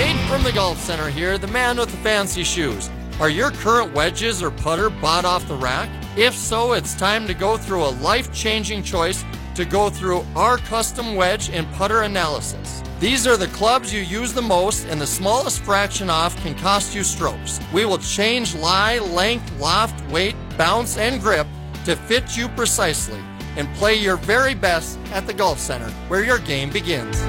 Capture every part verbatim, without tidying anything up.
Nate from the Golf Center here, the man with the fancy shoes. Are your current wedges or putter bought off the rack? If so, it's time to go through a life-changing choice to go through our custom wedge and putter analysis. These are the clubs you use the most, and the smallest fraction off can cost you strokes. We will change lie, length, loft, weight, bounce, and grip to fit you precisely, and play your very best at the Golf Center, where your game begins.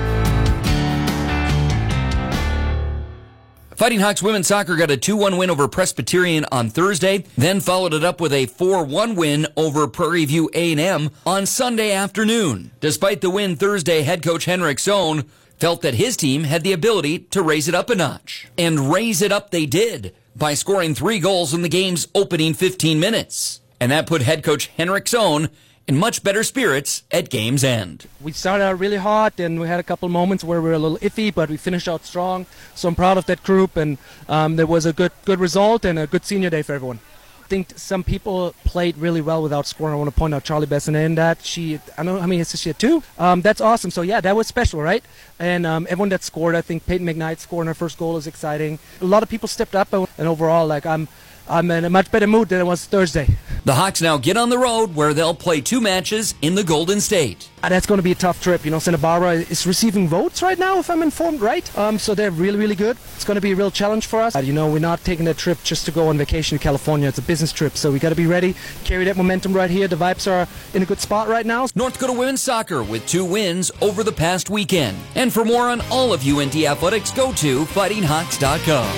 Fighting Hawks women's soccer got a two one win over Presbyterian on Thursday, then followed it up with a four one win over Prairie View A and M on Sunday afternoon. Despite the win Thursday, head coach Henrik Sohn felt that his team had the ability to raise it up a notch. And raise it up they did by scoring three goals in the game's opening fifteen minutes. And that put head coach Henrik Sohn in much better spirits at game's end. We started out really hot, and we had a couple moments where we were a little iffy, but we finished out strong. So I'm proud of that group, and um, there was a good good result and a good senior day for everyone. I think some people played really well without scoring. I want to point out Charlie Bessonnet in that. She, I don't know how many assists she had, two. Um, that's awesome. So yeah, that was special, right? And um, everyone that scored, I think Peyton McKnight scoring her first goal is exciting. A lot of people stepped up, and overall, like I'm, I'm in a much better mood than I was Thursday. The Hawks now get on the road where they'll play two matches in the Golden State. Uh, that's going to be a tough trip. You know, Santa Barbara is receiving votes right now, if I'm informed right. Um, so they're really, really good. It's going to be a real challenge for us. Uh, you know, we're not taking that trip just to go on vacation to California. It's a business trip, so we got to be ready, carry that momentum right here. The vibes are in a good spot right now. North Dakota women's soccer with two wins over the past weekend. And for more on all of U N T athletics, go to fighting hawks dot com.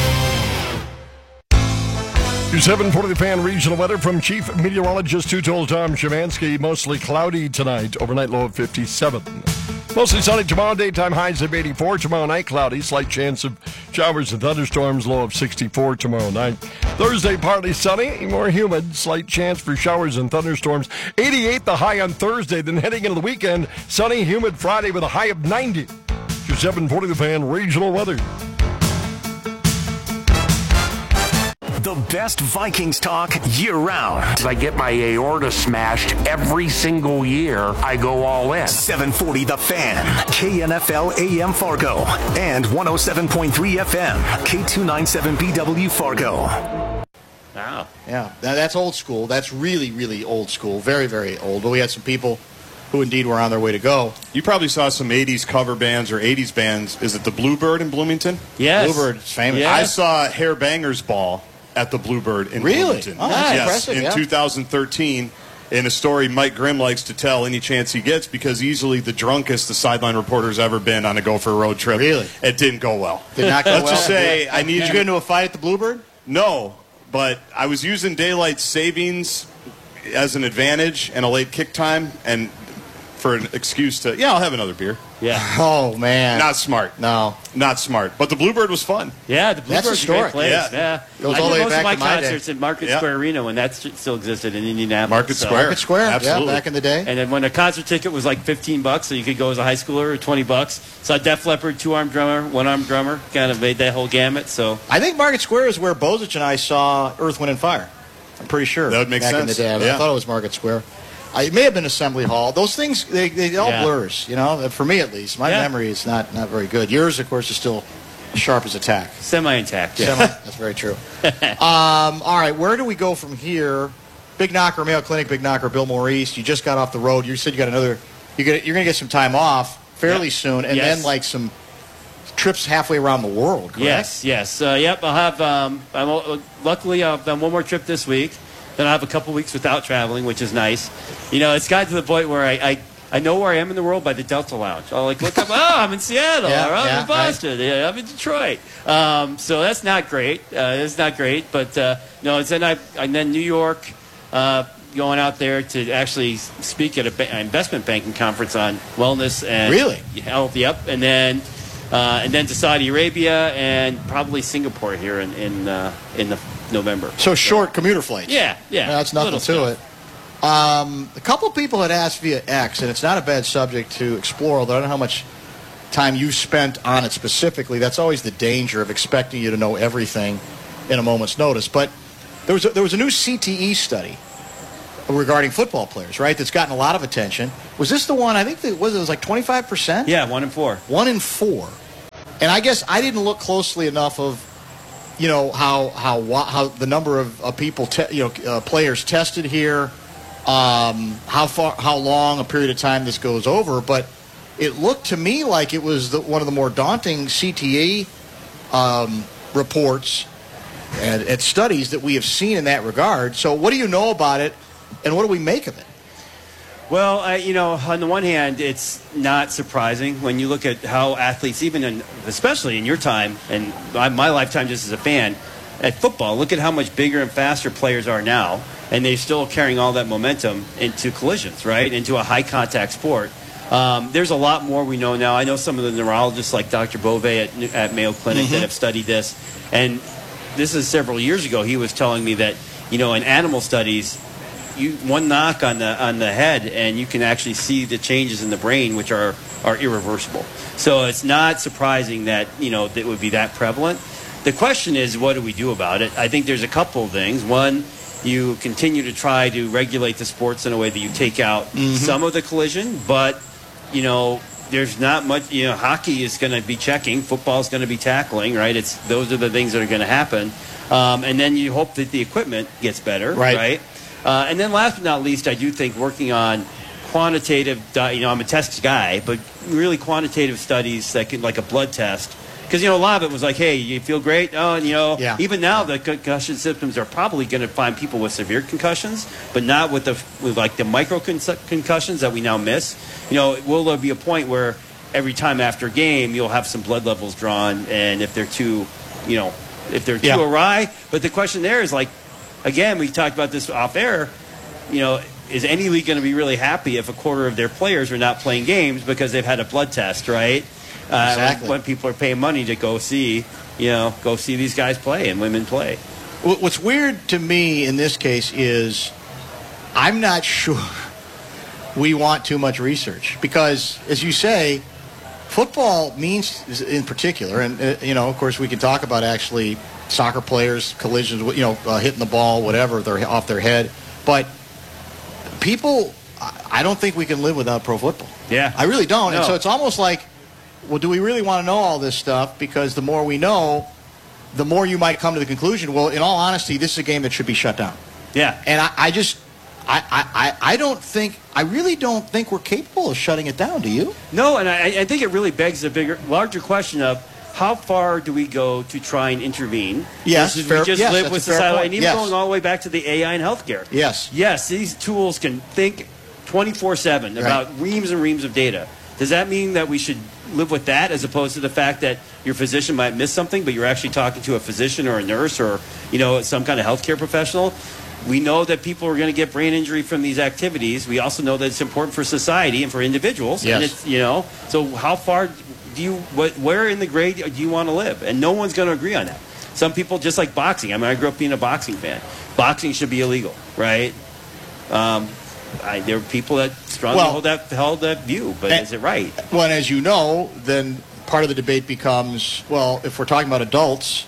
Your seven forty The Fan regional weather from Chief Meteorologist who told Tom Szymanski. Mostly cloudy tonight, overnight low of fifty-seven. Mostly sunny tomorrow, daytime highs of eighty-four. Tomorrow night cloudy, slight chance of showers and thunderstorms, low of sixty-four tomorrow night. Thursday partly sunny, more humid, slight chance for showers and thunderstorms. eighty-eight the high on Thursday, then heading into the weekend, sunny, humid Friday with a high of ninety. Your seven forty The Fan regional weather. The best Vikings talk year-round. I get my aorta smashed every single year. I go all in. seven forty The Fan, K N F L A M Fargo, and one oh seven point three F M, K two ninety-seven B W Fargo. Wow. Yeah, that's old school. That's really, really old school. Very, very old. But we had some people who indeed were on their way to go. You probably saw some eighties cover bands or eighties bands. Is it the Bluebird in Bloomington? Yes. Bluebird is famous. Yes. I saw Hair Bangers Ball at the Bluebird in really? Bloomington. Oh, that's yes, impressive, in yeah. two thousand thirteen, in a story Mike Grimm likes to tell any chance he gets, because easily the drunkest the sideline reporter's ever been on a Gopher road trip. Really? It didn't go well. Did not go Let's well? just say I need Did you get into a fight at the Bluebird? No, but I was using daylight savings as an advantage and a late kick time, and for an excuse to, yeah, I'll have another beer. Yeah. Oh, man. Not smart. No. Not smart. But the Bluebird was fun. Yeah, the Bluebird's That's a story. a great place. Yeah. Yeah. Goes I all the did way most back of my to my day. concerts at Market Yeah. Square Arena when that st- still existed in Indianapolis. Market so. Square. Market Square. Absolutely. Yeah, back in the day. And then when a concert ticket was like fifteen bucks, so you could go as a high schooler, or twenty bucks. So Def Leppard, two-arm drummer, one-arm drummer, kind of made that whole gamut. So I think Market Square is where Bozich and I saw Earth, Wind, and Fire. I'm pretty sure. That would make back sense. in the day. I Yeah. thought it was Market Square. I, it may have been Assembly Hall. Those things, they, they all Yeah. blurs, you know, for me at least. My Yeah. memory is not, not very good. Yours, of course, is still sharp as a tack. semi-intact. Semi, that's very true. um, all right, where do we go from here? Big Knocker, Mayo Clinic, Big Knocker, Bill Maurice. You just got off the road. You said you got another, you get, you're going to get some time off fairly Yep. soon, and Yes. then like some trips halfway around the world, correct? Yes, yes. Uh, yep, I'll have, um, I'm, uh, luckily I've done one more trip this week. Then I'll have a couple weeks without traveling, which is nice. You know, it's gotten to the point where I, I, I know where I am in the world by the Delta Lounge. I'll like look up, oh, I'm in Seattle, Yeah, or I'm yeah, in Boston, yeah, I'm in Detroit. Um, so that's not great. Uh, it's not great, but uh, no. It's then I, and then New York, uh, going out there to actually speak at an investment banking conference on wellness and Really? health. Yep, and then. Uh, and then to Saudi Arabia and probably Singapore here in in, uh, in the November. So short commuter flights. Yeah, yeah. That's nothing Little to stuff. it. Um, a couple people had asked via X, and it's not a bad subject to explore, although I don't know how much time you spent on it specifically. That's always the danger of expecting you to know everything in a moment's notice. But there was a, there was a new C T E study regarding football players, right, that's gotten a lot of attention. Was this the one, I think, that was, it was like twenty-five percent? Yeah, one in four. One in four And I guess I didn't look closely enough of, you know, how how how the number of, of people, te- you know, uh, players tested here, um, how far, how long a period of time this goes over. But it looked to me like it was the, one of the more daunting C T E um, reports and, and studies that we have seen in that regard. So what do you know about it, and what do we make of it? Well, I, you know, on the one hand, it's not surprising when you look at how athletes, even in, especially in your time and my, my lifetime just as a fan, at football, look at how much bigger and faster players are now, and they're still carrying all that momentum into collisions, right, into a high-contact sport. Um, there's a lot more we know now. I know some of the neurologists like Doctor Bove at, at Mayo Clinic mm-hmm. that have studied this, and this is several years ago. He was telling me that, you know, in animal studies, You, one knock on the on the head, and you can actually see the changes in the brain, which are, are irreversible. So it's not surprising that, you know, that would be that prevalent. The question is, what do we do about it? I think there's a couple of things. One, you continue to try to regulate the sports in a way that you take out mm-hmm. some of the collision, but, you know, there's not much. You know, hockey is going to be checking, football is going to be tackling, right? It's those are the things that are going to happen, um, and then you hope that the equipment gets better, right? right? Uh, and then last but not least, I do think working on quantitative, you know, I'm a test guy, but really quantitative studies that can, like a blood test. Because, you know, a lot of it was like, hey, you feel great? Oh, and, you know, yeah. even now the concussion symptoms are probably going to find people with severe concussions, but not with the, with like the micro concussions that we now miss. You know, will there be a point where every time after a game you'll have some blood levels drawn, and if they're too, you know, if they're too yeah. awry? But the question there is like, again, we talked about this off air, you know, is any league going to be really happy if a quarter of their players are not playing games because they've had a blood test, right? Uh, exactly. when, when people are paying money to go see, you know, go see these guys play and women play. What's weird to me in this case is I'm not sure we want too much research because, as you say, football means, in particular, and, uh, you know, of course, we can talk about actually soccer players, collisions, you know, uh, hitting the ball, whatever, they're off their head. But people, I don't think we can live without pro football. Yeah. I really don't. No. And so it's almost like, well, do we really want to know all this stuff? Because the more we know, the more you might come to the conclusion, well, in all honesty, this is a game that should be shut down. Yeah. And I, I just, I, I, I don't think, I really don't think we're capable of shutting it down, do you? No, and I, I think it really begs the bigger, larger question of, how far do we go to try and intervene? Yes, versus fair, we just yes, live with society, and even yes. going all the way back to the A I in healthcare. Yes. Yes, these tools can think twenty-four seven about right. reams and reams of data. Does that mean that we should live with that as opposed to the fact that your physician might miss something, but you're actually talking to a physician or a nurse or, you know, some kind of healthcare professional? We know that people are going to get brain injury from these activities. We also know that it's important for society and for individuals. Yes. And it's, you know, so how far do you, what, where in the grade do you want to live? And no one's going to agree on that. Some people, just like boxing. I mean, I grew up being a boxing fan. Boxing should be illegal, right? Um, I, there are people that strongly well, hold that held that view, but and, is it right? Well, and as you know, then part of the debate becomes, well, if we're talking about adults,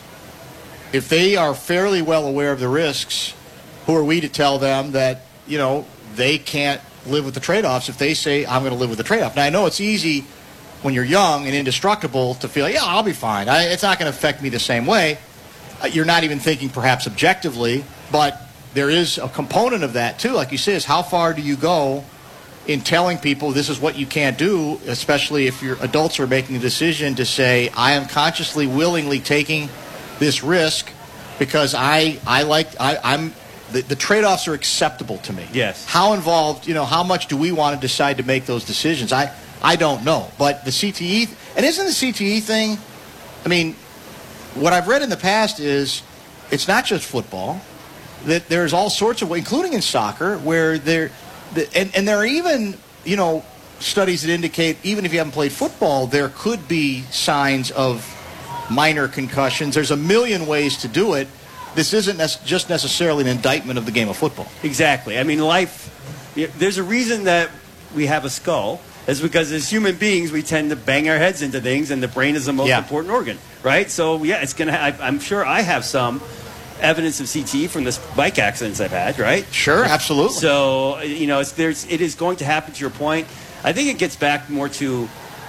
if they are fairly well aware of the risks, who are we to tell them that, you know, they can't live with the trade-offs if they say, I'm going to live with the trade-off? Now, I know it's easy when you're young and indestructible to feel, yeah, I'll be fine. I, it's not going to affect me the same way. Uh, you're not even thinking perhaps objectively, but there is a component of that, too. Like you say, is how far do you go in telling people this is what you can't do, especially if your adults are making a decision to say, I am consciously, willingly taking this risk because I, I like, I, I'm, the, the trade-offs are acceptable to me. Yes. How involved, you know, how much do we want to decide to make those decisions? I, I don't know. But the C T E, and isn't the C T E thing, I mean, what I've read in the past is it's not just football, that there's all sorts of, including in soccer, where there, the, and, and there are even, you know, studies that indicate even if you haven't played football, there could be signs of minor concussions. There's a million ways to do it. This isn't just necessarily an indictment of the game of football. Exactly. I mean, life, there's a reason that we have a skull. It's because as human beings, we tend to bang our heads into things, and the brain is the most yeah. important organ, right? So, yeah, it's going to ha- I'm sure I have some evidence of C T E from this bike accidents I've had, right? Sure, absolutely. So, you know, it's, there's, it is going to happen, to your point. I think it gets back more to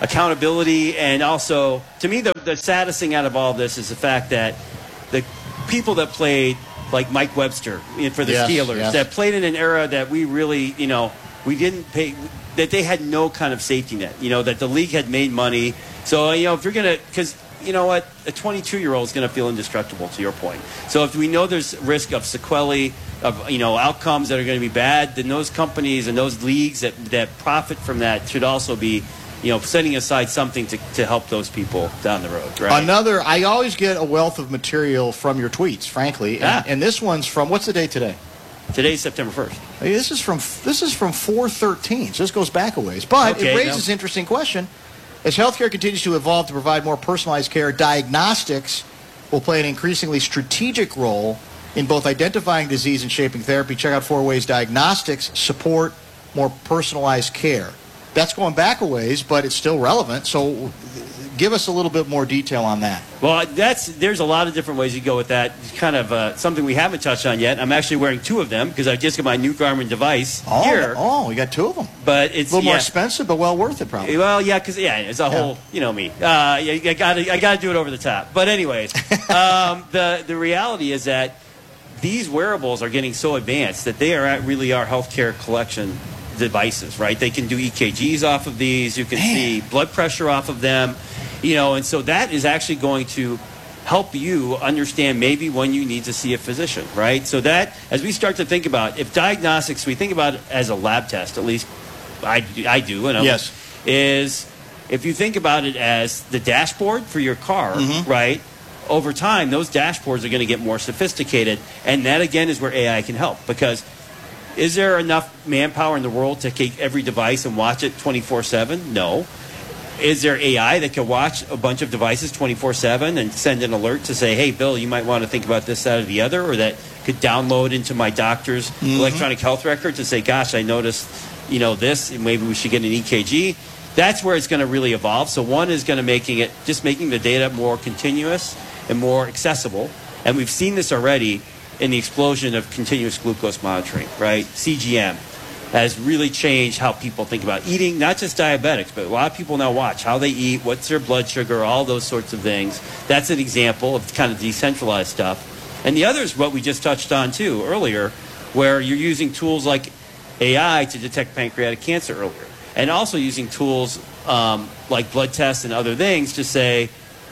accountability, and also, to me, the, the saddest thing out of all of this is the fact that the people that played, like Mike Webster for the Yes, Steelers, yes. that played in an era that we really, you know, we didn't pay, that they had no kind of safety net, you know, that the league had made money. So, you know, if you're going to, because, you know what, a twenty-two-year-old is going to feel indestructible, to your point. So if we know there's risk of sequelae, of, you know, outcomes that are going to be bad, then those companies and those leagues that, that profit from that should also be, you know, setting aside something to, to help those people down the road, right? Another, I always get a wealth of material from your tweets, frankly. Yeah. And, and this one's from, what's the date today? Today's September first. Hey, This is from this is from four thirteen, so this goes back a ways. But Okay, it raises no. an interesting question. As healthcare continues to evolve to provide more personalized care, diagnostics will play an increasingly strategic role in both identifying disease and shaping therapy. Check out Four Ways Diagnostics support more personalized care. That's going back a ways, but it's still relevant. So give us a little bit more detail on that. Well, that's there's a lot of different ways you go with that. It's kind of uh, something we haven't touched on yet. I'm actually wearing two of them because I just got my new Garmin device Oh, here. oh, you got two of them. But it's A little more yeah. expensive, but well worth it, probably. Well, yeah, because yeah, it's a whole, you know me. Uh, yeah, I got to, I got to do it over the top. But anyways, um, the the reality is that these wearables are getting so advanced that they are at- really are healthcare collection devices, right? They can do E K Gs off of these. You can Man. see blood pressure off of them, you know, and so that is actually going to help you understand maybe when you need to see a physician, right? So that, as we start to think about, if diagnostics, we think about it as a lab test, at least I, I do, and I'm- Yes. is if you think about it as the dashboard for your car, Mm-hmm. right? Over time, those dashboards are going to get more sophisticated, and that again is where A I can help. Because is there enough manpower in the world to take every device and watch it twenty-four seven? No. Is there A I that can watch a bunch of devices twenty-four seven and send an alert to say, hey, Bill, you might want to think about this, that, or the other, or that could download into my doctor's electronic health record to say, gosh, I noticed, you know, this, and maybe we should get an E K G. That's where it's going to really evolve. So one is going to making it, just making the data more continuous and more accessible. And we've seen this already in the explosion of continuous glucose monitoring, right? C G M has really changed how people think about eating, not just diabetics, but a lot of people now watch how they eat, what's their blood sugar, all those sorts of things. That's an example of kind of decentralized stuff. And the other is what we just touched on, too, earlier, where you're using tools like A I to detect pancreatic cancer earlier. And also using tools um, like blood tests and other things to say,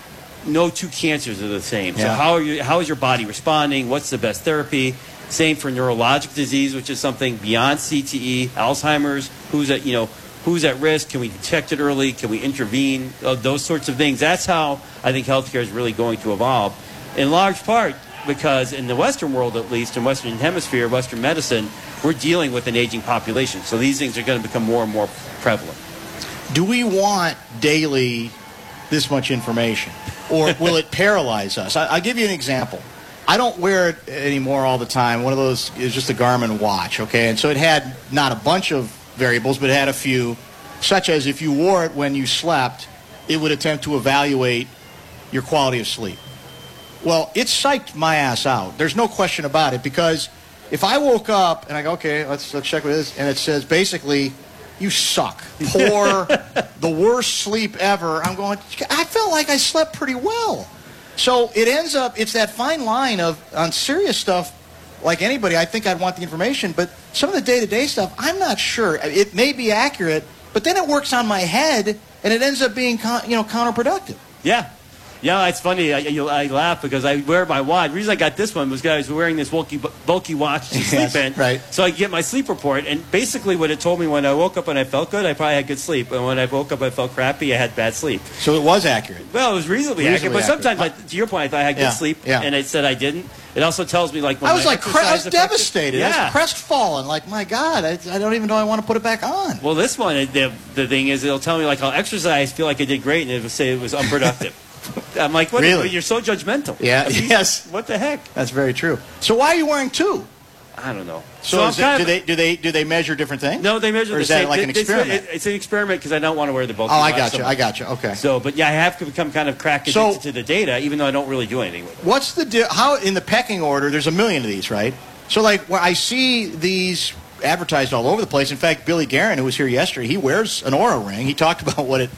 no two cancers are the same. So Yeah. how are you, how is your body responding? What's the best therapy? Same for neurologic disease, which is something beyond C T E, Alzheimer's. Who's at you know who's at risk? Can we detect it early? Can we intervene? Uh, those sorts of things. That's how I think healthcare is really going to evolve, in large part because in the Western world, at least in Western Hemisphere, Western medicine, we're dealing with an aging population. So these things are going to become more and more prevalent. Do we want daily this much information, or will it paralyze us? I, I'll give you an example. I don't wear it anymore all the time. One of those is just a Garmin watch, okay? And so it had not a bunch of variables, but it had a few, such as if you wore it when you slept, it would attempt to evaluate your quality of sleep. Well, it psyched my ass out. There's no question about it, because if I woke up and I go, okay, let's, let's check what it is, and it says basically, you suck. Poor, the worst sleep ever. I'm going, I felt like I slept pretty well. So it ends up, it's that fine line of, on serious stuff, like anybody, I think I'd want the information, but some of the day-to-day stuff, I'm not sure. It may be accurate, but then it works on my head, and it ends up being, con- you know, counterproductive. Yeah. Yeah, it's funny. I, you- I laugh because I wear my watch. The reason I got this one was because I was wearing this bulky, bulky watch to sleep Yes, in. right. So I get my sleep report, and basically what it told me when I woke up and I felt good, I probably had good sleep. And when I woke up I felt crappy, I had bad sleep. So it was accurate. Well, it was reasonably, accurate. Reasonably But sometimes, accurate. like, to your point, I thought I had good Yeah, sleep, yeah. and it said I didn't. It also tells me, like, when I was my like, cre- I was exercise affected- devastated. I Yeah. was crestfallen. Like, my God, I, I don't even know I want to put it back on. Well, this one, it- the, the thing is, it'll tell me, like, I'll exercise, feel like I did great, and it will say it was unproductive. I'm like, what? Really? You're so judgmental. Yeah, I mean, yes. What the heck? That's very true. So why are you wearing two? I don't know. So, I'm is it, kind do of- they do they do they measure different things? No, they measure Or the is that same. like an It's- experiment? It's, an experiment because I don't want to wear the bulky Oh, I watch got so you. much. I got you. Okay. So, but yeah, I have to become kind of cracked So- addicted to the data, even though I don't really do anything with it. What's the di- how in the pecking order? There's a million of these, right? So like where I see these advertised all over the place. In fact, Billy Guerin, who was here yesterday, he wears an Oura ring. He talked about what it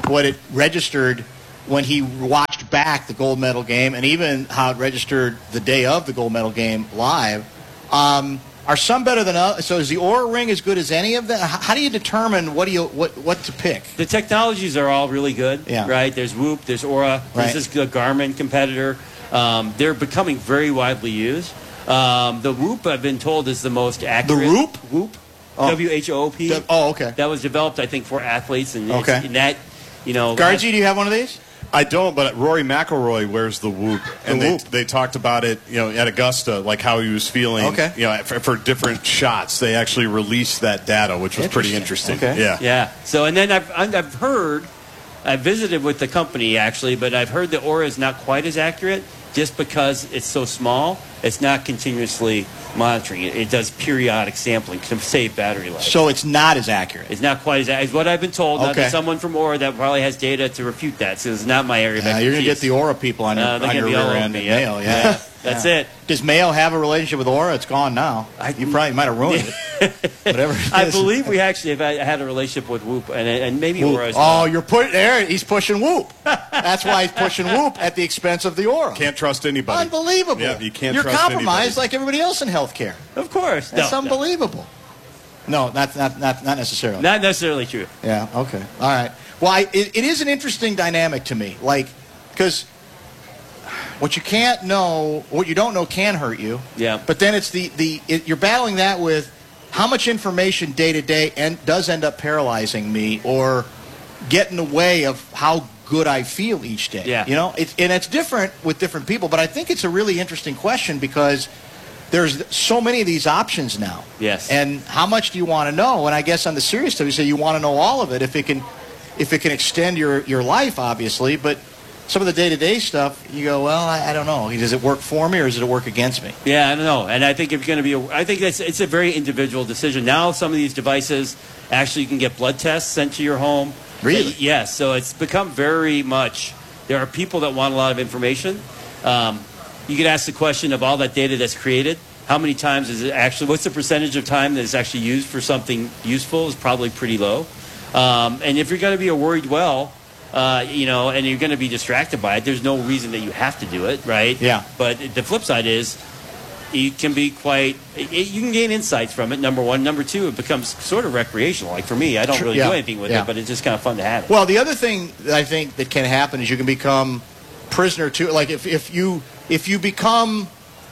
what it registered when he watched back the gold medal game, and even how it registered the day of the gold medal game live. Um, are some better than others? So is the Oura Ring as good as any of them? How do you determine what do you what what to pick? The technologies are all really good, yeah. right? There's Whoop, there's Oura, right. there's this Garmin competitor. Um, they're becoming very widely used. Um, the Whoop, I've been told, is the most accurate. The Whoop? Whoop. Oh. W H O O P. Oh, okay. That was developed, I think, for athletes. And, okay. and that, you know. Gargi, do you have one of these? I don't, but Rory McIlroy wears the Whoop, and the they Whoop. they talked about it, you know, at Augusta, like how he was feeling. Okay. You know, for, for different shots, they actually released that data, which was pretty interesting. Okay. Yeah. Yeah. So, and then I've I've heard, I visited with the company actually, but I've heard the Oura is not quite as accurate, just because it's so small. It's not continuously monitoring it. It does periodic sampling to save battery life. So it's not as accurate. It's not quite as accurate. What I've been told. Now, Okay. there's someone from Oura that probably has data to refute that. So it's not my area of Uh, you're going to get expertise. the Aura people on your, Uh, they're on gonna your be all rear over end me, at yeah. Mayo. Yeah. Yeah, that's Yeah. it. Does Mayo have a relationship with Aura? It's gone now. I- you probably might have ruined it. Whatever. it I is. believe we actually have had- had a relationship with Whoop, and, and maybe Whoop. Aura as Oh, well. you're putting there. He's pushing Whoop. That's why he's pushing Whoop at the expense of the Aura. Can't trust anybody. Unbelievable. Yeah, you can't You're trust compromised anybody. like everybody else in healthcare. Of course. That's No, no. unbelievable. No, not, not, not, not necessarily. Not necessarily true. Yeah, okay. All right. Well, I, it, it is an interesting dynamic to me. Like, because what you can't know, what you don't know can hurt you. Yeah. But then it's the, the it, you're battling that with how much information day to day and does end up paralyzing me or get in the way of how good I feel each day. Yeah. You know, it's, and it's different with different people, but I think it's a really interesting question because there's so many of these options now. Yes. And how much do you want to know? And I guess on the serious stuff, you say you want to know all of it if it can, if it can extend your, your life, obviously. But some of the day-to-day stuff, you go, well, I, I don't know. Does it work for me or does it work against me? Yeah, I don't know. And I think if you're going to be, a, I think that's it's a very individual decision. Now, some of these devices actually you can get blood tests sent to your home. Really? Yes. Yeah, so it's become very much. There are people that want a lot of information. Um, you could ask the question of all that data that's created. How many times is it actually? What's the percentage of time that is actually used for something useful? Is probably pretty low. Um, and if you're going to be a worried well, uh, you know, and you're going to be distracted by it, there's no reason that you have to do it, right? Yeah. But the flip side is, you can be quite. It, you can gain insights from it. Number one, number two, it becomes sort of recreational. Like for me, I don't really Yeah. do anything with Yeah. it, but it's just kind of fun to have it. Well, the other thing that I think that can happen is you can become prisoner to, like if, if you if you become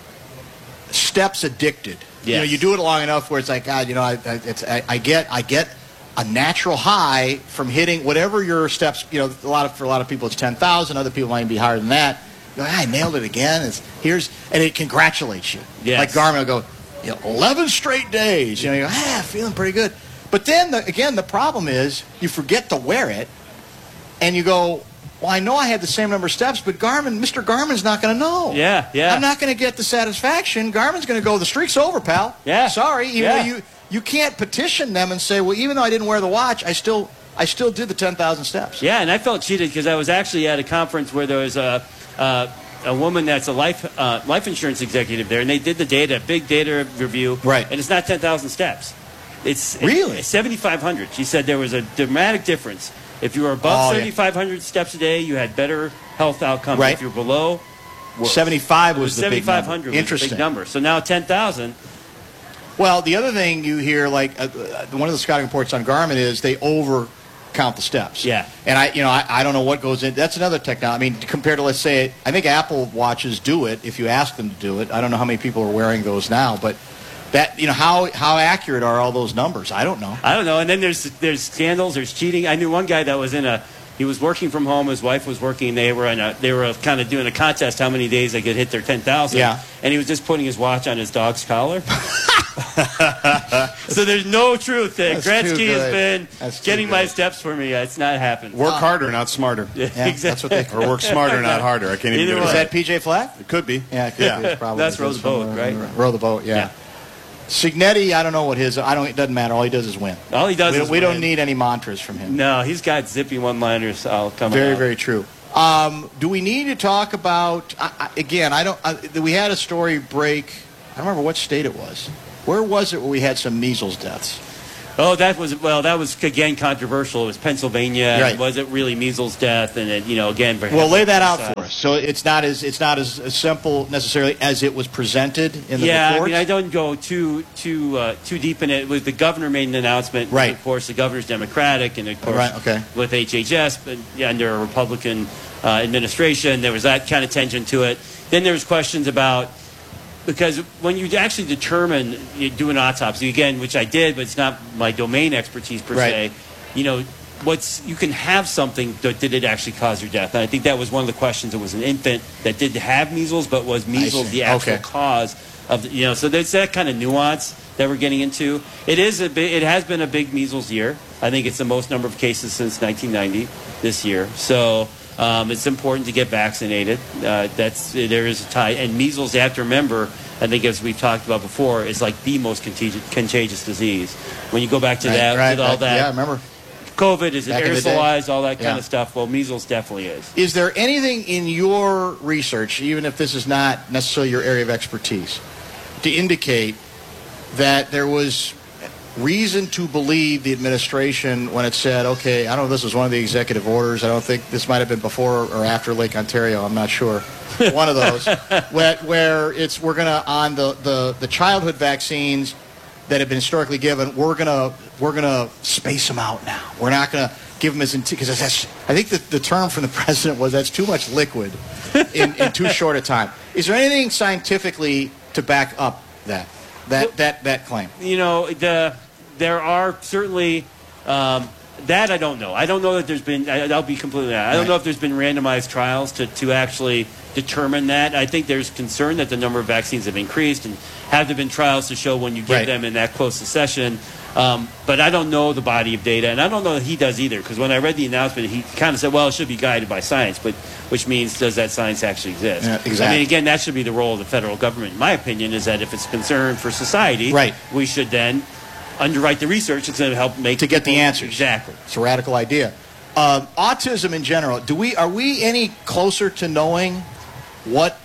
steps addicted. You know, Yes. you do it long enough where it's like, God, you know, I, I, it's, I, I get I get a natural high from hitting whatever your steps. You know, a lot of for a lot of people it's ten thousand. Other people might be higher than that. You go, ah, I nailed it again. It's here's and it congratulates you. Yes. Like Garmin will go, you know, eleven straight days. You know, you go, ah, feeling pretty good. But then the, again, the problem is you forget to wear it, and you go, well, I know I had the same number of steps, but Garmin, Mister Garmin's not going to know. Yeah, yeah. I'm not going to get the satisfaction. Garmin's going to go, the streak's over, pal. Yeah. Sorry. Even Yeah. though you you can't petition them and say, well, even though I didn't wear the watch, I still I still did the ten thousand steps. Yeah, and I felt cheated because I was actually at a conference where there was a uh, a woman that's a life uh, life insurance executive there, and they did the data, big data review, Right. And it's not ten thousand steps. It's Really? it's seventy-five hundred. She said there was a dramatic difference. If you were Oh, above yeah. seventy-five hundred steps a day, you had better health outcomes. Right. If you were below, worse. seventy-five It was the big seventy-five number. hundred was the Interesting. big number. So now ten thousand. Well, the other thing you hear, like uh, uh, one of the scouting reports on Garmin is they over count the steps. Yeah. And I, you know, I, I don't know what goes in. That's another technology. I mean, compared to let's say, I think Apple watches do it if you ask them to do it. I don't know how many people are wearing those now, but that, you know, how how accurate are all those numbers? I don't know. I don't know. And then there's there's scandals. There's cheating. I knew one guy that was in a. He was working from home. His wife was working. They were in a. They were kind of doing a contest how many days they could hit their ten thousand. Yeah. And he was just putting his watch on his dog's collar. So there's no truth that That's too Gretzky has good. been That's too getting my good. steps for me. It's not happened. Work harder, not smarter. Yeah, Yeah, exactly. that's what they Or work smarter, not harder. I can't even Either do way. Is that. that P J Flag? It could be. Yeah, it could Yeah. be. It's probably That's row the boat, right? Row the boat. Yeah. Yeah. Signetti, I don't know what his. I don't. It doesn't matter. All he does is win. All he does We, is don't, we don't win. need any mantras from him. No, he's got zippy one-liners. I'll come. Very, out. very true. Um, do we need to talk about I, I, again? I don't. I, we had a story break. I don't remember what state it was. Where was it where we had some measles deaths? Oh, that was well. That was again controversial. It was Pennsylvania. Right. Was it really measles death? And it, you know, again. Well, lay that out for us. So it's not as it's not as, as simple necessarily as it was presented in the yeah, report. I mean, I don't go too too uh, too deep in it. It was the governor made an announcement. Right. Of course, the governor's Democratic, and of course, Right, okay. with H H S, but yeah, under a Republican uh, administration, there was that kind of tension to it. Then there was questions about. Because when you actually determine, you do an autopsy, again, which I did, but it's not my domain expertise per Right. se, you know, what's you can have something, but did it actually cause your death? And I think that was one of the questions. It was an infant that did have measles, but was measles see. the actual Okay. cause of, the, you know, so there's that kind of nuance that we're getting into. It is a big, it has been a big measles year. I think it's the most number of cases since nineteen ninety this year. So Um, it's important to get vaccinated. Uh, that's there is a tie, and measles. You have to remember. I think, as we've talked about before, is like the most contagious, contagious disease. When you go back to Right, that, right, to all right. that. Yeah, I remember. COVID is it Back in the day. aerosolized, all that kind Yeah. of stuff. Well, measles definitely is. Is there anything in your research, even if this is not necessarily your area of expertise, to indicate that there was reason to believe the administration when it said, okay, I don't know if this was one of the executive orders. I don't think this might have been before or after Lake Ontario. I'm not sure. One of those where, where it's we're going to on the, the, the childhood vaccines that have been historically given, we're going to we're going to space them out now. We're not going to give them as because that's I think the, the term from the president was that's too much liquid in, in too short a time. Is there anything scientifically to back up that that that that claim? You know, the there are certainly um, that I don't know. I don't know that there's been. I, I'll be completely honest. I don't Right. know if there's been randomized trials to, to actually determine that. I think there's concern that the number of vaccines have increased, and have there been trials to show when you give Right. them in that close succession. Um, but I don't know the body of data, and I don't know that he does either. Because when I read the announcement, he kind of said, "Well, it should be guided by science," but which means does that science actually exist? Yeah, I exactly. mean, again, that should be the role of the federal government. In my opinion, is that if it's a concern for society, Right. we should then underwrite the research that's going to help make To get the people- answers. Exactly. It's a radical idea. Um, autism in general. Do we are we any closer to knowing what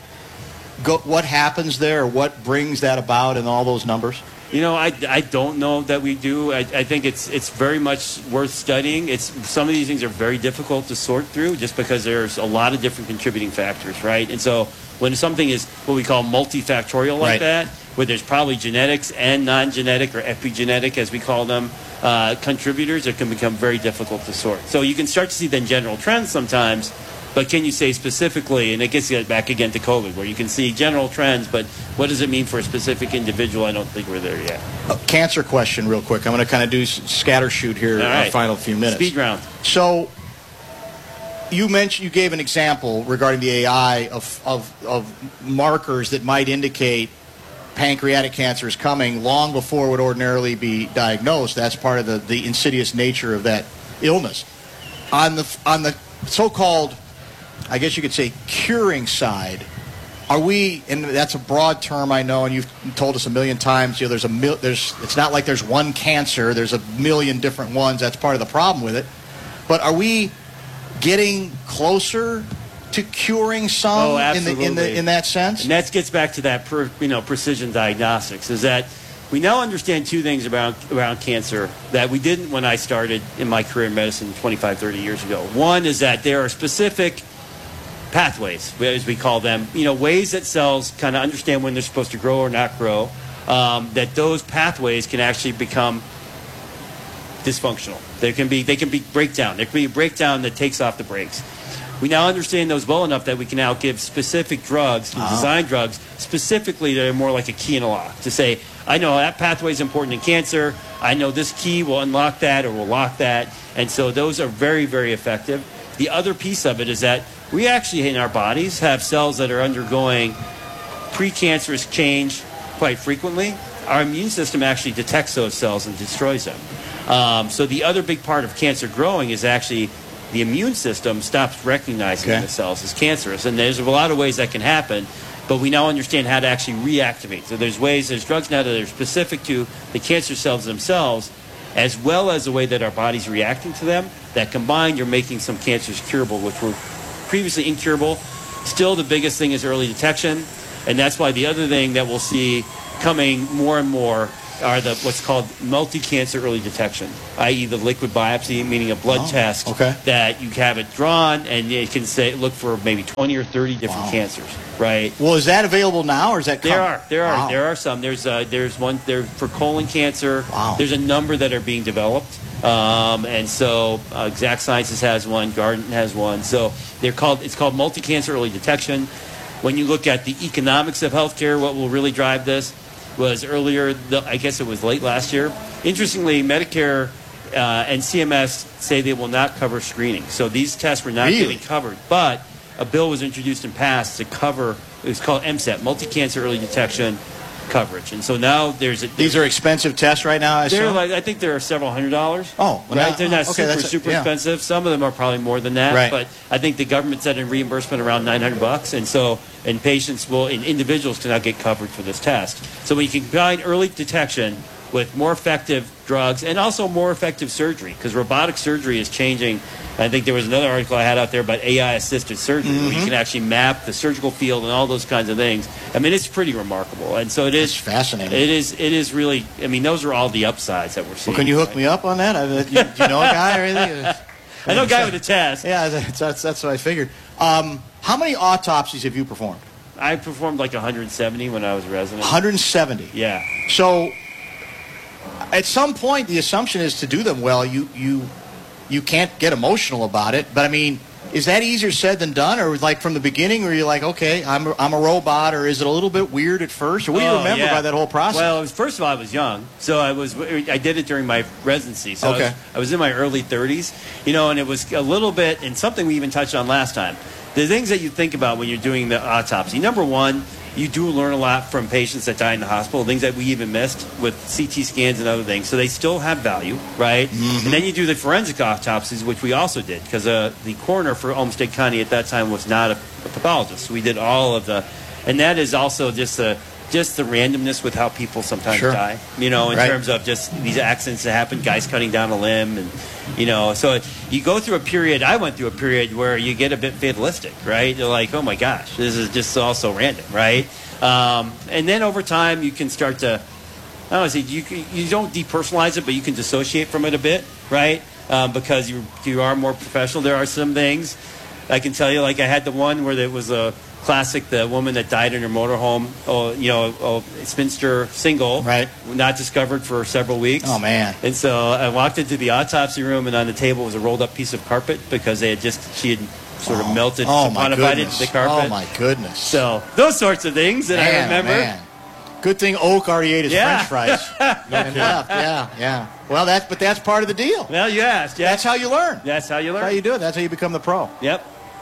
go, what happens there, or what brings that about, and all those numbers? You know, I, I don't know that we do. I, I think it's it's very much worth studying. It's some of these things are very difficult to sort through, just because there's a lot of different contributing factors, right? And so when something is what we call multifactorial like Right. that, where there's probably genetics and non-genetic or epigenetic, as we call them, uh, contributors, it can become very difficult to sort. So you can start to see then general trends sometimes, but can you say specifically, and it gets back again to COVID, where you can see general trends, but what does it mean for a specific individual? I don't think we're there yet. A cancer question, real quick. I'm going to kind of do s- scatter shoot here All in right. our final few minutes. Speed round. So, you mentioned you gave an example regarding the A I of of, of markers that might indicate pancreatic cancer is coming long before it would ordinarily be diagnosed. That's part of the, the insidious nature of that illness. On the on the so-called, I guess you could say, curing side, are we? And that's a broad term, I know, and you've told us a million times. You know, there's a mil, there's. It's not like there's one cancer. There's a million different ones. That's part of the problem with it. But are we getting closer to curing some Oh, in the in the absolutely. in that sense? And that gets back to that, per, you know, precision diagnostics. Is that we now understand two things around around cancer that we didn't when I started in my career in medicine twenty-five, thirty years ago. One is that there are specific pathways, as we call them, you know, ways that cells kind of understand when they're supposed to grow or not grow. Um, that those pathways can actually become dysfunctional. There can be they can be breakdown. There can be a breakdown that takes off the brakes. We now understand those well enough that we can now give specific drugs, design drugs, specifically that are more like a key in a lock. To say, I know that pathway is important in cancer. I know this key will unlock that or will lock that. And so those are very, very effective. The other piece of it is that we actually in our bodies have cells that are undergoing precancerous change quite frequently. Our immune system actually detects those cells and destroys them. Um, so the other big part of cancer growing is actually the immune system stops recognizing Okay. the cells as cancerous. And there's a lot of ways that can happen, but we now understand how to actually reactivate. So there's ways, there's drugs now that are specific to the cancer cells themselves, as well as the way that our body's reacting to them, that combined you're making some cancers curable, which were previously incurable. Still, the biggest thing is early detection, and that's why the other thing that we'll see coming more and more are the what's called multi-cancer early detection, that is the liquid biopsy, meaning a blood oh, test okay. that you have it drawn and it can say look for maybe twenty or thirty different wow. cancers, right? Well, is that available now, or is that there are there are wow. there are some. There's uh, there's one there for colon cancer. Wow. There's a number that are being developed. Um, and so uh, Exact Sciences has one, Guardant has one. So they're called it's called multi-cancer early detection. When you look at the economics of healthcare, what will really drive this was earlier, the, I guess it was late last year. Interestingly, Medicare uh, and C M S say they will not cover screening. So these tests were not really? getting covered. But a bill was introduced and passed to cover, it was called M SET, multi-cancer early detection coverage. And so now there's a... There's, these are expensive tests right now, I they're assume? like, I think there are several hundred dollars. Oh. Well, right? now, they're not okay, super, super yeah. expensive. Some of them are probably more than that. Right. But I think the government set in reimbursement around nine hundred bucks. And so, and patients will, and individuals cannot get covered for this test. So when you combine early detection with more effective drugs and also more effective surgery, because robotic surgery is changing. I think there was another article I had out there about A I-assisted surgery, mm-hmm. where you can actually map the surgical field and all those kinds of things. I mean, it's pretty remarkable, and so it is That's fascinating. It is. It is really. I mean, those are all the upsides that we're seeing. Well, can you hook right? me up on that? I, do, you, do you know a guy or anything? I know a guy with a test. Yeah, that's that's, that's what I figured. Um, how many autopsies have you performed? I performed like one hundred seventy when I was a resident. one hundred seventy. Yeah. So, at some point, the assumption is to do them well. You you. You can't get emotional about it, but I mean, is that easier said than done, or like from the beginning, where you're like, okay, I'm a, I'm a robot, or is it a little bit weird at first, or what do you oh, remember yeah. by that whole process? Well, it was, first of all, I was young, so I was I did it during my residency, so okay. I, was, I was in my early thirties, you know, and it was a little bit, and something we even touched on last time, the things that you think about when you're doing the autopsy. Number one, you do learn a lot from patients that die in the hospital, things that we even missed with C T scans and other things. So they still have value, right? Mm-hmm. And then you do the forensic autopsies, which we also did, because uh, the coroner for Olmsted County at that time was not a, a pathologist. So we did all of the, and that is also just the just the randomness with how people sometimes sure. die. You know, in right. terms of just these accidents that happen, guys cutting down a limb, and you know, so you go through a period. I went through a period where you get a bit fatalistic, right? You're like, oh my gosh, this is just all so random, right? Um, and then over time, you can start to, I don't want to say, you, you don't depersonalize it, but you can dissociate from it a bit, right? Um, because you you are more professional. There are some things I can tell you, like I had the one where there was a classic, the woman that died in her motorhome, oh, you know, oh, spinster single, right? Not discovered for several weeks. Oh, man. And so I walked into the autopsy room, and on the table was a rolled up piece of carpet because they had just, she had sort of oh. melted, oh, my quantified goodness. into the carpet. Oh, my goodness. So those sorts of things that man, I remember. Man. Good thing Oak already ate his yeah. French fries. no and left. Yeah, yeah. Well, that's but that's part of the deal. Well, you asked. Yeah. That's how you learn. That's how you learn. That's how you do it. That's how you become the pro. Yep.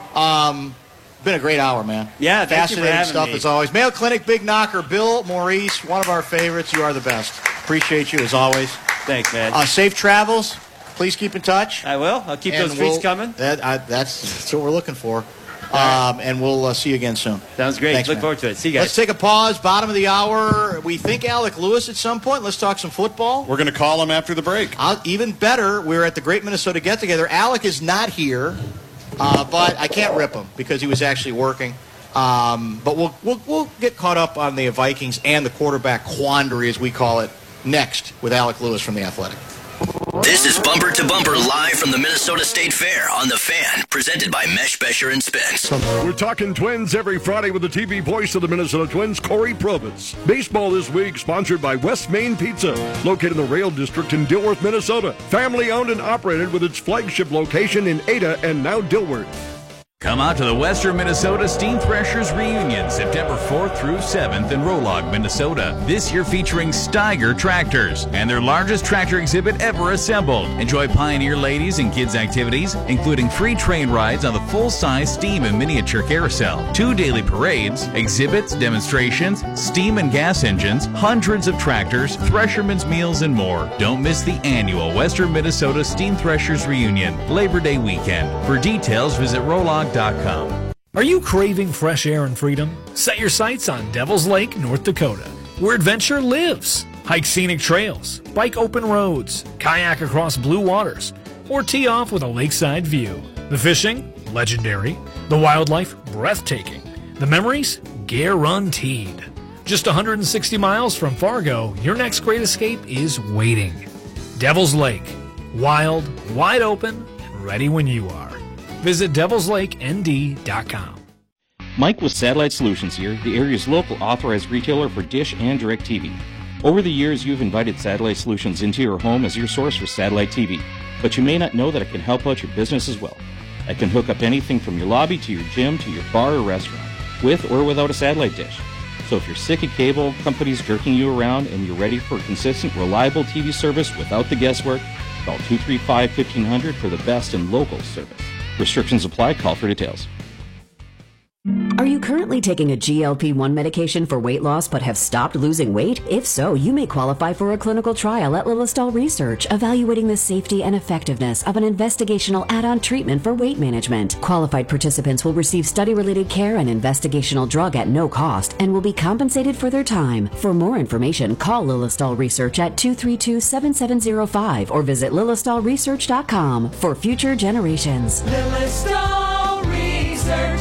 Um, been a great hour, man. Yeah, thank you for fascinating having stuff me. as always. Mayo Clinic, big knocker. Bill Maurice, one of our favorites. You are the best. Appreciate you as always. Thanks, man. Uh, safe travels. Please keep in touch. I will. I'll keep and those treats we'll, coming. That, I, that's, that's what we're looking for. Um, and we'll uh, see you again soon. Sounds great. Thanks, Look man. forward to it. See you guys. Let's take a pause. Bottom of the hour. We think Alec Lewis at some point. Let's talk some football. We're going to call him after the break. Uh, even better, we're at the Great Minnesota Get Together. Alec is not here, uh, but I can't rip him because he was actually working. Um, but we'll, we'll we'll get caught up on the Vikings and the quarterback quandary, as we call it, next with Alec Lewis from The Athletic. This is Bumper to Bumper live from the Minnesota State Fair on The Fan, presented by Mesh, Besher, and Spence. We're talking Twins every Friday with the T V voice of the Minnesota Twins, Corey Probitz. Baseball this week sponsored by West Main Pizza, located in the Rail District in Dilworth, Minnesota. Family owned and operated with its flagship location in Ada and now Dilworth. Come out to the Western Minnesota Steam Threshers Reunion, September fourth through seventh in Rolog, Minnesota. This year featuring Steiger tractors and their largest tractor exhibit ever assembled. Enjoy Pioneer ladies and kids activities, including free train rides on the full-size steam and miniature carousel, two daily parades, exhibits, demonstrations, steam and gas engines, hundreds of tractors, threshermen's meals, and more. Don't miss the annual Western Minnesota Steam Threshers Reunion, Labor Day weekend. For details, visit Rolog. Are you craving fresh air and freedom? Set your sights on Devil's Lake, North Dakota, where adventure lives. Hike scenic trails, bike open roads, kayak across blue waters, or tee off with a lakeside view. The fishing, legendary. The wildlife, breathtaking. The memories, guaranteed. Just Just one hundred sixty miles from Fargo, your next great escape is waiting. Devil's Lake. Wild, wide open, and ready when you are. Visit devils lake n d dot com. Mike with Satellite Solutions here, the area's local authorized retailer for Dish and DirecTV. Over the years, you've invited Satellite Solutions into your home as your source for satellite T V, but you may not know that it can help out your business as well. It can hook up anything from your lobby to your gym to your bar or restaurant, with or without a satellite dish. So if you're sick of cable companies jerking you around and you're ready for consistent, reliable T V service without the guesswork, call two three five, fifteen hundred for the best in local service. Restrictions apply. Call for details. Are you currently taking a G L P one medication for weight loss but have stopped losing weight? If so, you may qualify for a clinical trial at Lilistol Research, evaluating the safety and effectiveness of an investigational add-on treatment for weight management. Qualified participants will receive study-related care and investigational drug at no cost and will be compensated for their time. For more information, call Lilistol Research at two three two, seven seven zero five or visit lilistol research dot com for future generations. Lilistol Research.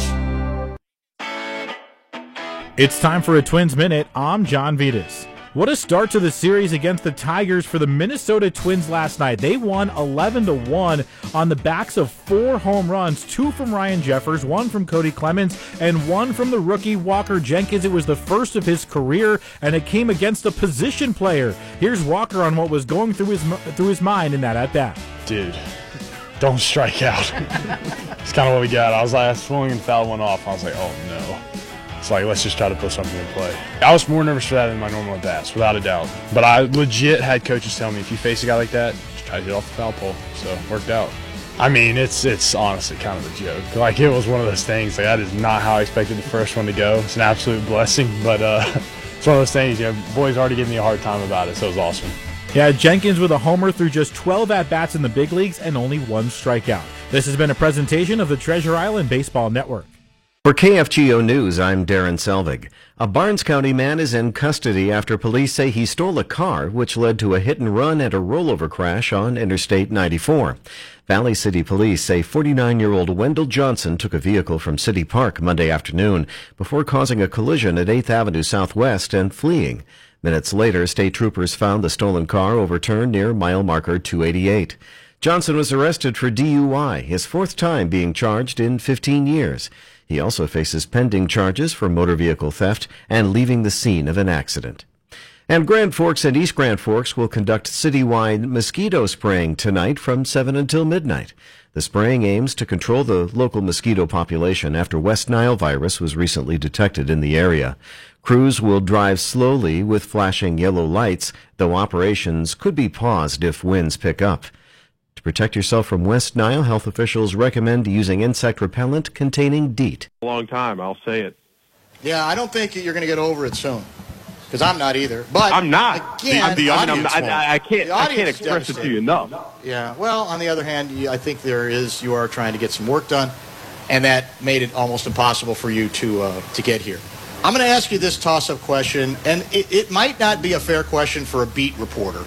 It's time for a Twins Minute. I'm John Vitas. What a start to the series against the Tigers for the Minnesota Twins last night. They won eleven to one on the backs of four home runs, two from Ryan Jeffers, one from Cody Clemens, and one from the rookie Walker Jenkins. It was the first of his career, and it came against a position player. Here's Walker on what was going through his through his mind in that at-bat. Dude, don't strike out. It's kind of what we got. I was like, I swung and fouled one off. I was like, oh no. It's like, let's just try to put something in play. I was more nervous for that than my normal at-bats, without a doubt. But I legit had coaches tell me, if you face a guy like that, just try to get off the foul pole. So it worked out. I mean, it's it's honestly kind of a joke. Like, it was one of those things. Like, that is not how I expected the first one to go. It's an absolute blessing. But uh, it's one of those things, you know, boys already giving me a hard time about it, so it was awesome. Yeah, Jenkins with a homer through just twelve at-bats in the big leagues and only one strikeout. This has been a presentation of the Treasure Island Baseball Network. For K F G O News, I'm Darren Selvig. A Barnes County man is in custody after police say he stole a car, which led to a hit and run and a rollover crash on Interstate ninety-four. Valley City Police say forty-nine-year-old Wendell Johnson took a vehicle from City Park Monday afternoon before causing a collision at eighth Avenue Southwest and fleeing. Minutes later, state troopers found the stolen car overturned near mile marker two eighty-eight. Johnson was arrested for D U I, his fourth time being charged in fifteen years. He also faces pending charges for motor vehicle theft and leaving the scene of an accident. And Grand Forks and East Grand Forks will conduct citywide mosquito spraying tonight from seven until midnight. The spraying aims to control the local mosquito population after West Nile virus was recently detected in the area. Crews will drive slowly with flashing yellow lights, though operations could be paused if winds pick up. To protect yourself from West Nile, health officials recommend using insect repellent containing DEET. A long time, I'll say it. Yeah, I don't think you're going to get over it soon. Because I'm not either. But I'm not. Again, the, the I, mean, I'm, I, I can't. I can't express it to you enough. Yeah. Well, on the other hand, I think there is. You are trying to get some work done, and that made it almost impossible for you to uh, to get here. I'm going to ask you this toss-up question, and it, it might not be a fair question for a beat reporter,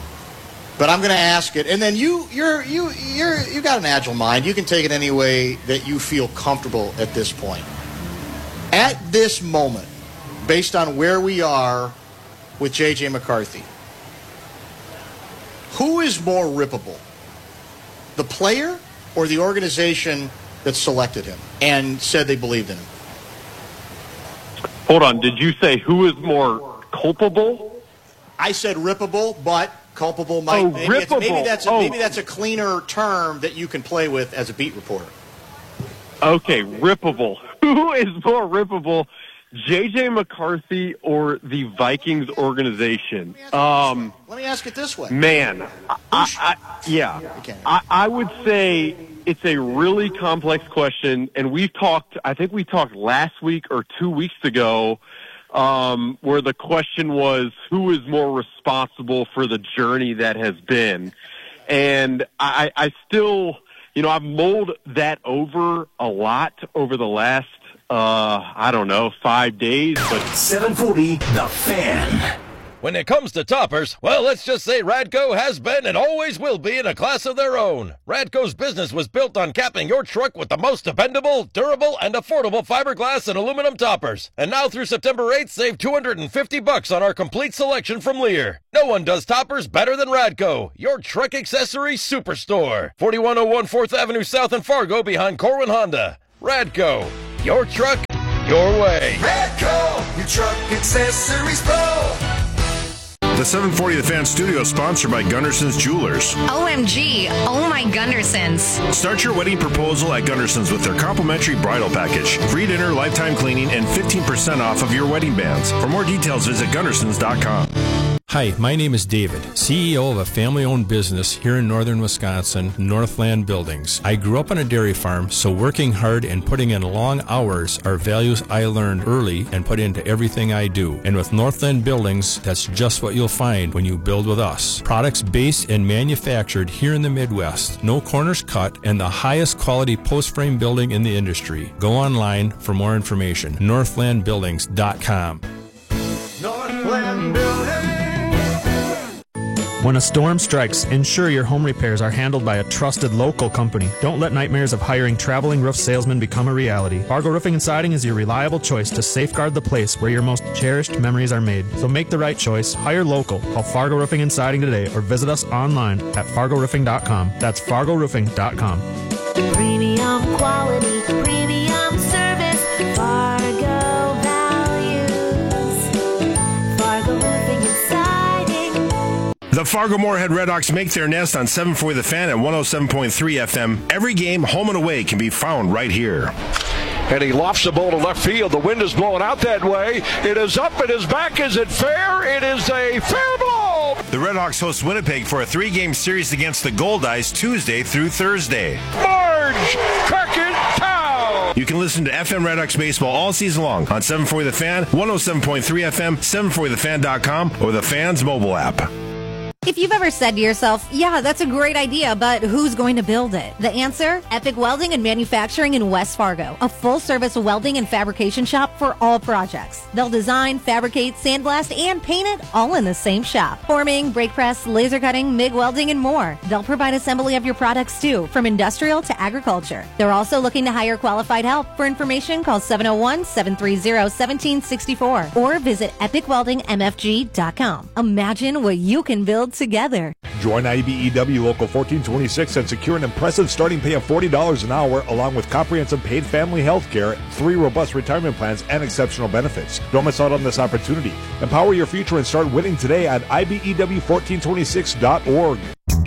but I'm going to ask it. And then you, you're you you're you got an agile mind. You can take it any way that you feel comfortable at this point. At this moment, based on where we are with J J McCarthy, who is more rippable? The player or the organization that selected him and said they believed in him? Hold on. Did you say who is more culpable? I said rippable, but culpable might. Oh, maybe, it's, maybe that's a, oh. maybe that's a cleaner term that you can play with as a beat reporter. Okay, rippable. Who is more rippable? J J McCarthy or the Vikings organization? Um, Let me ask it this way. Man, I, I, yeah, I, I would say it's a really complex question, and we've talked, I think we talked last week or two weeks ago, um, where the question was, who is more responsible for the journey that has been? And I, I still, you know, I've mulled that over a lot over the last Uh, I don't know, five days, but seven forty, The Fan. When it comes to toppers, well, let's just say Radco has been and always will be in a class of their own. Radco's business was built on capping your truck with the most dependable, durable, and affordable fiberglass and aluminum toppers. And now through September eighth, save two hundred fifty bucks on our complete selection from Lear. No one does toppers better than Radco, your truck accessory superstore. forty-one oh one fourth Avenue South in Fargo behind Corwin Honda. Radco, your truck, your way. Radco, your truck accessories pro. The seven forty The Fan studio is sponsored by Gunderson's Jewelers. O M G, oh my Gundersons. Start your wedding proposal at Gunderson's with their complimentary bridal package. Free dinner, lifetime cleaning, and fifteen percent off of your wedding bands. For more details, visit Gundersons dot com. Hi, my name is David, C E O of a family-owned business here in northern Wisconsin, Northland Buildings. I grew up on a dairy farm, so working hard and putting in long hours are values I learned early and put into everything I do. And with Northland Buildings, that's just what you'll find when you build with us. Products based and manufactured here in the Midwest, no corners cut, and the highest quality post-frame building in the industry. Go online for more information, northland buildings dot com. Northland Buildings. When a storm strikes, ensure your home repairs are handled by a trusted local company. Don't let nightmares of hiring traveling roof salesmen become a reality. Fargo Roofing and Siding is your reliable choice to safeguard the place where your most cherished memories are made. So make the right choice. Hire local. Call Fargo Roofing and Siding today or visit us online at fargo roofing dot com. That's fargo roofing dot com. Premium quality, premium service, Fargo values. Fargo Roofing and Siding. The Fargo Moorhead Redhawks make their nest on seven forty The Fan at one oh seven point three F M. Every game, home and away, can be found right here. And he lofts the ball to left field. The wind is blowing out that way. It is up. It is back. Is it fair? It is a fair ball. The Redhawks host Winnipeg for a three-game series against the Goldeyes Tuesday through Thursday. Marge Crackentown. You can listen to F M Redhawks baseball all season long on seven forty The Fan, one oh seven point three F M, seven forty the fan dot com, or the Fan's mobile app. If you've ever said to yourself, yeah, that's a great idea, but who's going to build it? The answer? Epic Welding and Manufacturing in West Fargo, a full-service welding and fabrication shop for all projects. They'll design, fabricate, sandblast, and paint it all in the same shop. Forming, brake press, laser cutting, MIG welding, and more. They'll provide assembly of your products too, from industrial to agriculture. They're also looking to hire qualified help. For information, call seven oh one, seven three oh, one seven six four or visit epic welding m f g dot com. Imagine what you can build together. Join I B E W Local fourteen twenty-six and secure an impressive starting pay of forty dollars an hour, along with comprehensive paid family health care, three robust retirement plans, and exceptional benefits. Don't miss out on this opportunity. Empower your future and start winning today at I B E W fourteen twenty-six dot org.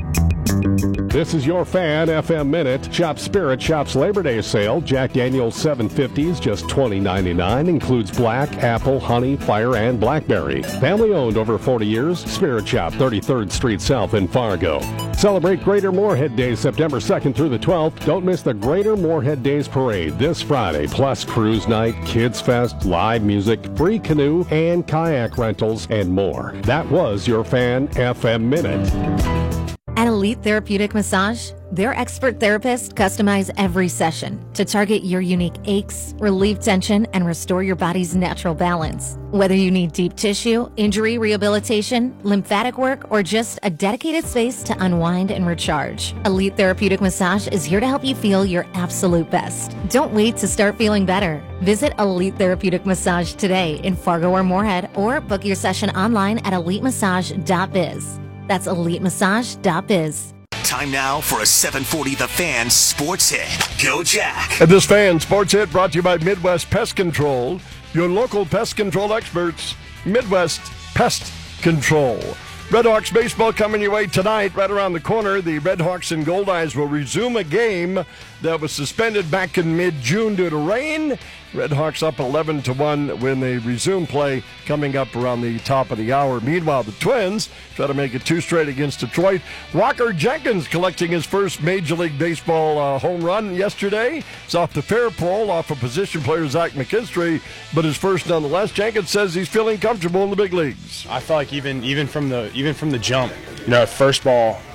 This is your Fan F M Minute. Shop Spirit Shop's Labor Day sale. Jack Daniel's seven fifties, just twenty ninety-nine. Includes black, apple, honey, fire, and blackberry. Family owned over forty years. Spirit Shop, thirty-third Street South in Fargo. Celebrate Greater Moorhead Days September second through the twelfth. Don't miss the Greater Moorhead Days Parade this Friday. Plus Cruise Night, Kids Fest, live music, free canoe and kayak rentals, and more. That was your Fan F M Minute. At Elite Therapeutic Massage, their expert therapists customize every session to target your unique aches, relieve tension, and restore your body's natural balance. Whether you need deep tissue, injury rehabilitation, lymphatic work, or just a dedicated space to unwind and recharge, Elite Therapeutic Massage is here to help you feel your absolute best. Don't wait to start feeling better. Visit Elite Therapeutic Massage today in Fargo or Moorhead, or book your session online at elite massage dot biz. That's elite massage dot biz. Time now for a seven forty The Fan Sports Hit. Go Jack. And this Fan Sports Hit brought to you by Midwest Pest Control, your local pest control experts. Midwest Pest Control. Redhawks baseball coming your way tonight, right around the corner. The Redhawks and Goldeyes will resume a game that was suspended back in mid-June due to rain. Redhawks up eleven to one when they resume play coming up around the top of the hour. Meanwhile, the Twins try to make it two straight against Detroit. Walker Jenkins collecting his first Major League Baseball uh, home run yesterday. It's off the fair pole, off of position player Zach McKinstry, but his first nonetheless. Jenkins says he's feeling comfortable in the big leagues. I feel like even even from the even from the jump, you know, first ball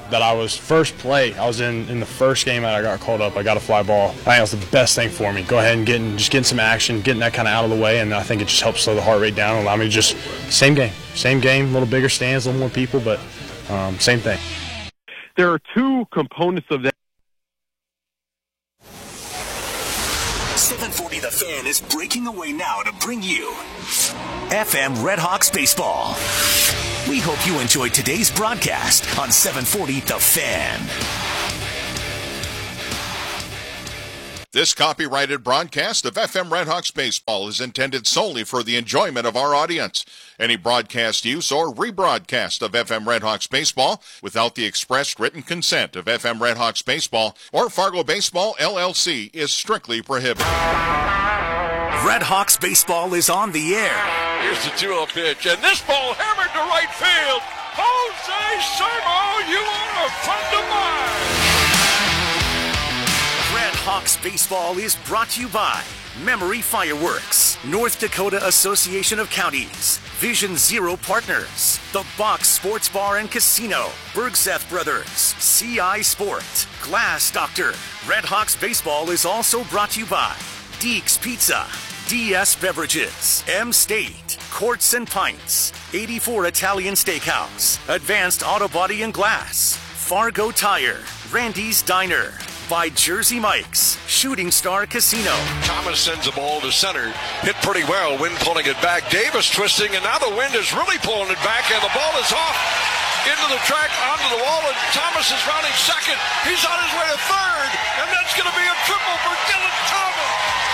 that I was first play. I was in, in the first game that I got called up. I got a fly ball. I think that was the best thing for me. Go ahead and get in, just getting some action, getting that kind of out of the way, and I think it just helps slow the heart rate down and allow me to just same game, same game, a little bigger stands, a little more people, but um, same thing. There are two components of that. seven forty The Fan is breaking away now to bring you F M Redhawks Baseball. We hope you enjoyed today's broadcast on seven forty The Fan. This copyrighted broadcast of F M Redhawks Baseball is intended solely for the enjoyment of our audience. Any broadcast use or rebroadcast of F M Redhawks Baseball without the expressed written consent of F M Redhawks Baseball or Fargo Baseball, L L C is strictly prohibited. Redhawks Baseball is on the air. Here's the two oh pitch, and this ball hammered to right field. Jose Sermo, you are a friend of mine. Redhawks Baseball is brought to you by Memory Fireworks, North Dakota Association of Counties, Vision Zero Partners, The Box Sports Bar and Casino, Bergseth Brothers, C I Sport, Glass Doctor. Redhawks Baseball is also brought to you by Deeks Pizza, D S Beverages, M-State, Courts and Pints, eighty-four Italian Steakhouse, Advanced Auto Body and Glass, Fargo Tire, Randy's Diner, by Jersey Mike's, Shooting Star Casino. Thomas sends a ball to center. Hit pretty well. Wind pulling it back. Davis twisting, and now the wind is really pulling it back, and the ball is off into the track, onto the wall, and Thomas is rounding second. He's on his way to third, and that's going to be a triple for Dylan Thomas.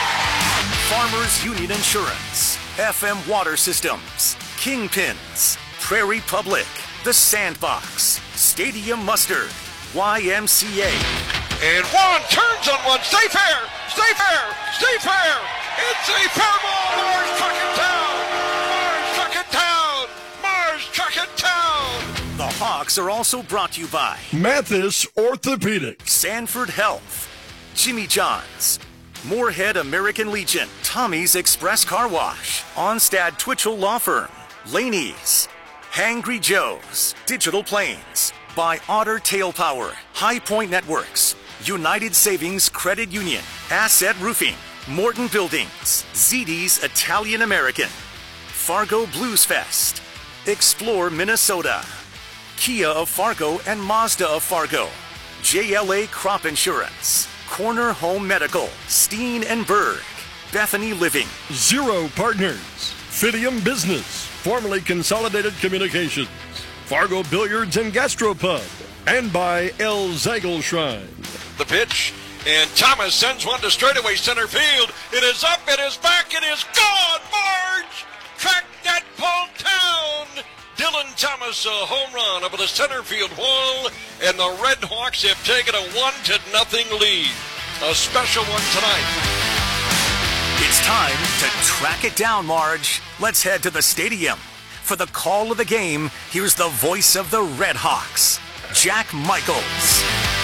Farmers Union Insurance, F M Water Systems, Kingpins, Prairie Public, The Sandbox, Stadium Mustard, Y M C A. And one turns on one. Stay fair. Stay fair. Stay fair. It's a fair ball. Mars truck it down. Mars truck it down. Mars truck it down. The Hawks are also brought to you by Mathis Orthopedics, Sanford Health, Jimmy John's, Moorhead American Legion, Tommy's Express Car Wash, Onstad Twitchell Law Firm, Laney's, Hangry Joe's, Digital Planes, by Otter Tail Power, High Point Networks, United Savings Credit Union, Asset Roofing, Morton Buildings, Z D's Italian American, Fargo Blues Fest, Explore Minnesota, Kia of Fargo and Mazda of Fargo, J L A Crop Insurance, Corner Home Medical, Steen and Berg, Bethany Living, Zero Partners, Fidium Business, formerly Consolidated Communications, Fargo Billiards and Gastropub, and by El Zagel Shrine. The pitch, and Thomas sends one to straightaway center field. It is up, it is back, it is gone. Marge, track that ball down. Dylan Thomas, a home run over the center field wall, and the Red Hawks have taken a one to nothing lead. A special one tonight. It's time to track it down, Marge. Let's head to the stadium. For the call of the game, here's the voice of the Red Hawks, Jack Michaels.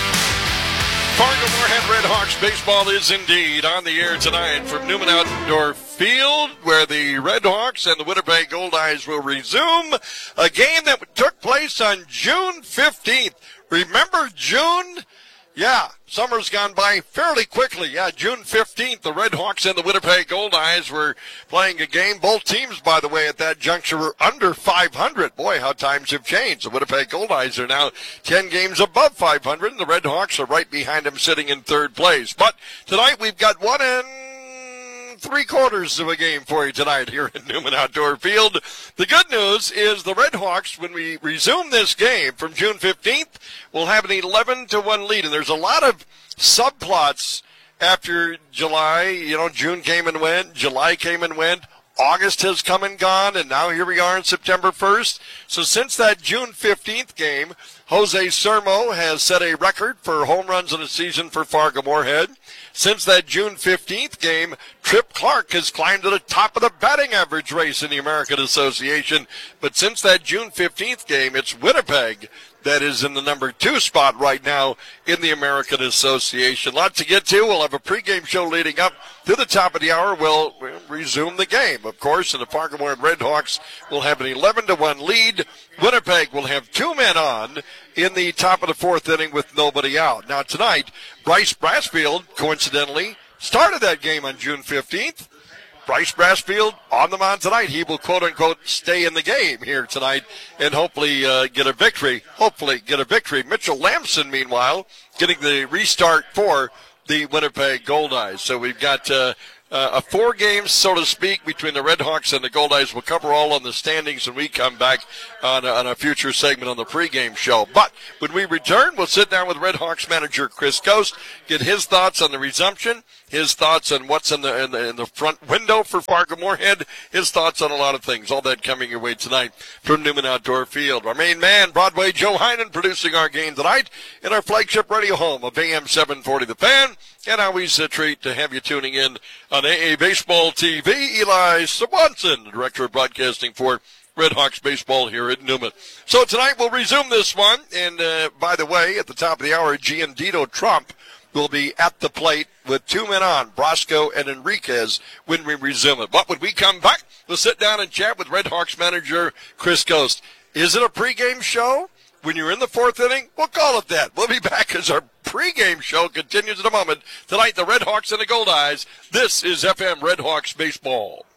Fargo Moorhead Red Hawks baseball is indeed on the air tonight from Newman Outdoor Field, where the Red Hawks and the Winnipeg Goldeyes will resume a game that took place on June fifteenth. Remember June? Yeah, summer's gone by fairly quickly. Yeah, June fifteenth, the Red Hawks and the Winnipeg Goldeyes were playing a game. Both teams, by the way, at that juncture were under five hundred. Boy, how times have changed. The Winnipeg Goldeyes are now ten games above five hundred, and the Red Hawks are right behind them sitting in third place. But tonight we've got one and three quarters of a game for you tonight here at Newman Outdoor Field. The good news is the Red Hawks, when we resume this game from June fifteenth, will have an eleven to one lead. And there's a lot of subplots after July. You know, June came and went, July came and went, August has come and gone, and now here we are on September first. So since that June fifteenth game, Jose Sermo has set a record for home runs in a season for Fargo Moorhead. Since that June fifteenth game, Trip Clark has climbed to the top of the batting average race in the American Association. But since that June fifteenth game, it's Winnipeg that is in the number two spot right now in the American Association. Lots to get to. We'll have a pregame show leading up to the top of the hour. We'll resume the game, of course, and the Fargo-Moorhead Redhawks will have an eleven to one lead. Winnipeg will have two men on in the top of the fourth inning with nobody out. Now, tonight, Bryce Brassfield, coincidentally, started that game on June fifteenth. Bryce Brassfield on the mound tonight. He will, quote-unquote, stay in the game here tonight and hopefully uh, get a victory. Hopefully get a victory. Mitchell Lamson, meanwhile, getting the restart for the Winnipeg Goldeyes. So we've got uh, uh, a four games, so to speak, between the Redhawks and the Goldeyes. We'll cover all on the standings when we come back on a, on a future segment on the pregame show. But when we return, we'll sit down with Redhawks manager Chris Ghost, get his thoughts on the resumption, his thoughts on what's in the, in the in the front window for Fargo-Moorhead, his thoughts on a lot of things. All that coming your way tonight from Newman Outdoor Field. Our main man, Broadway Joe Heinen, producing our game tonight in our flagship radio home of A M seven forty The Fan. And always a treat to have you tuning in on A A Baseball T V. Eli Swanson, Director of Broadcasting for Redhawks Baseball here at Newman. So tonight we'll resume this one. And uh, by the way, at the top of the hour, Giandito Trump will be at the plate with two men on, Brosco and Enriquez, when we resume it. But when we come back, we'll sit down and chat with Redhawks manager Chris Ghost. Is it a pregame show? When you're in the fourth inning, we'll call it that. We'll be back as our pregame show continues in a moment. Tonight, the Redhawks and the Goldeyes. This is F M Redhawks Baseball.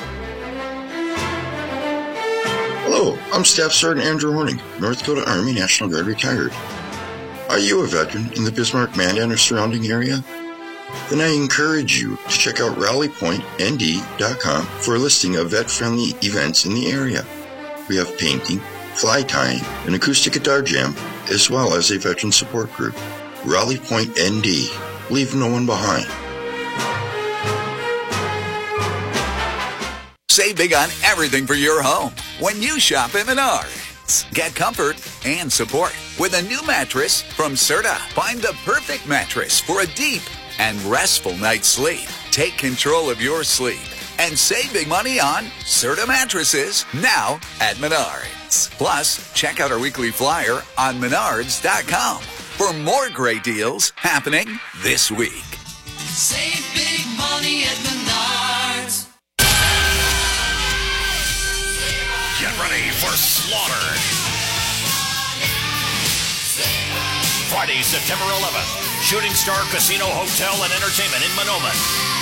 Hello, I'm Staff Sergeant Andrew Horning, North Dakota Army National Guard retired. Are you a veteran in the Bismarck, Mandan, or surrounding area? Then I encourage you to check out rally point N D dot com for a listing of vet-friendly events in the area. We have painting, fly tying, an acoustic guitar jam, as well as a veteran support group. Rally Point N D. Leave no one behind. Save big on everything for your home when you shop at Menards. Get comfort and support with a new mattress from Serta. Find the perfect mattress for a deep and restful night's sleep. Take control of your sleep and save big money on Serta mattresses now at Menards. Plus, check out our weekly flyer on menards dot com for more great deals happening this week. Save big money at Menards. Get ready for slaughter. Friday, September eleventh, Shooting Star Casino Hotel and Entertainment in Monoma.